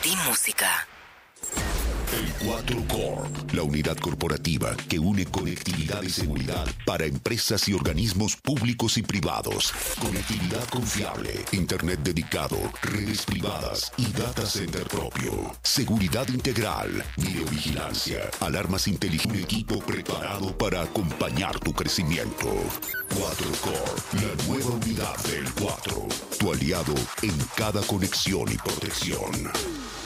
y música. El 4 Corp, la unidad corporativa que une conectividad y seguridad para empresas y organismos públicos y privados. Conectividad confiable, internet dedicado, redes privadas y data center propio. Seguridad integral, videovigilancia, alarmas inteligentes. Un equipo preparado para acompañar tu crecimiento. 4 Corp, la nueva unidad del 4. Tu aliado en cada conexión y protección.